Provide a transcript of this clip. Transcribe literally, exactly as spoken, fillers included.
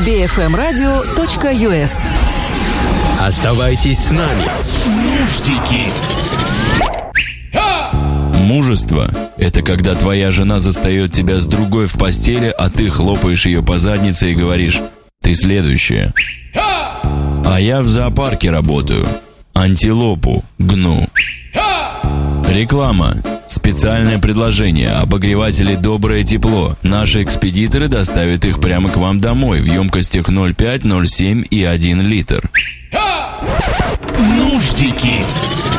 би эф эм радио точка ю эс. Оставайтесь с нами. Нуждики. Мужество – это когда твоя жена застает тебя с другой в постели, а ты хлопаешь ее по заднице и говоришь: «Ты следующая». А я в зоопарке работаю. Антилопу гну. Реклама. Специальное предложение. Обогреватели «Доброе тепло». Наши экспедиторы доставят их прямо к вам домой в емкостях ноль пять, ноль семь и один литр. Нуждики.